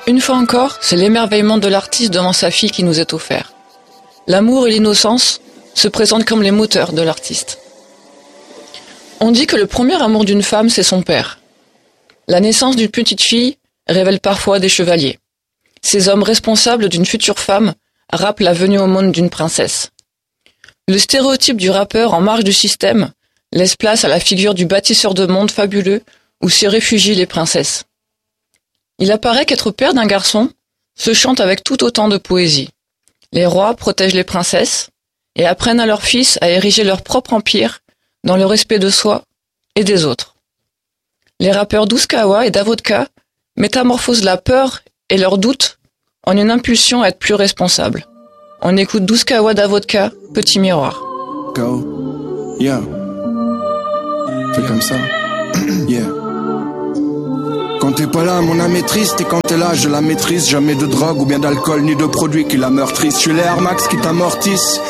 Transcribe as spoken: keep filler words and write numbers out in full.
Une fois encore, c'est l'émerveillement de l'artiste devant sa fille qui nous est offert. L'amour et l'innocence se présentent comme les moteurs de l'artiste. On dit que le premier amour d'une femme, c'est son père. La naissance d'une petite fille révèle parfois des chevaliers. Ces hommes responsables d'une future femme rappellent la venue au monde d'une princesse. Le stéréotype du rappeur en marge du système laisse place à la figure du bâtisseur de monde fabuleux où s'y réfugient les princesses. Il apparaît qu'être père d'un garçon se chante avec tout autant de poésie. Les rois protègent les princesses et apprennent à leurs fils à ériger leur propre empire dans le respect de soi et des autres. Les rappeurs Douskawa et Davodka métamorphosent la peur et leurs doutes en une impulsion à être plus responsable. On écoute Douskawa Davodka, Petit Miroir. Go, yeah. Fais comme ça, yeah. Quand t'es pas là, mon âme est triste. Et quand t'es là, je la maîtrise. Jamais de drogue ou bien d'alcool, ni de produits qui la meurtrissent. Je suis les Air Max qui t'amortissent.